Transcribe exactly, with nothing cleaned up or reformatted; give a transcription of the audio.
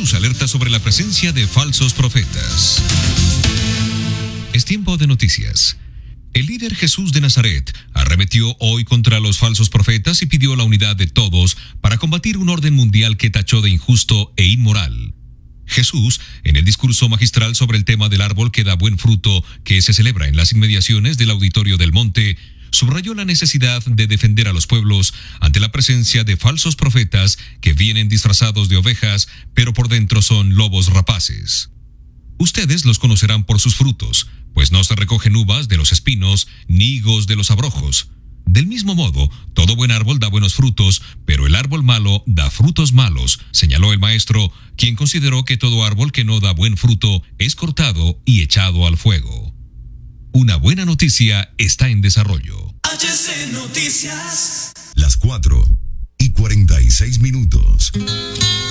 Jesús alerta sobre la presencia de falsos profetas. Es tiempo de noticias. El líder Jesús de Nazaret arremetió hoy contra los falsos profetas y pidió la unidad de todos para combatir un orden mundial que tachó de injusto e inmoral. Jesús, en el discurso magistral sobre el tema del árbol que da buen fruto, que se celebra en las inmediaciones del Auditorio del Monte, subrayó la necesidad de defender a los pueblos ante la presencia de falsos profetas que vienen disfrazados de ovejas, pero por dentro son lobos rapaces. Ustedes los conocerán por sus frutos, pues no se recogen uvas de los espinos, ni higos de los abrojos. Del mismo modo, todo buen árbol da buenos frutos, pero el árbol malo da frutos malos, señaló el maestro, quien consideró que todo árbol que no da buen fruto es cortado y echado al fuego. Una buena noticia está en desarrollo. H C Noticias. Las cuatro y cuarenta y seis minutos.